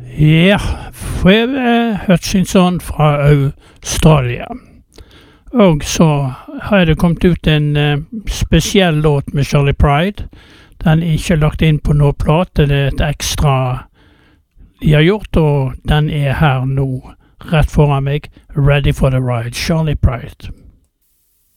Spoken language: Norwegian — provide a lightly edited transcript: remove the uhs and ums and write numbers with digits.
Ja, Phoebe Hutchinson fra Australia. Og så har det kommet ut en spesiell låt med Charlie Pride. Den er ikke lagt inn på noen plate, det er et ekstra de har gjort, og den er her nå, rett foran meg, Ready for the Ride, Charlie Pride.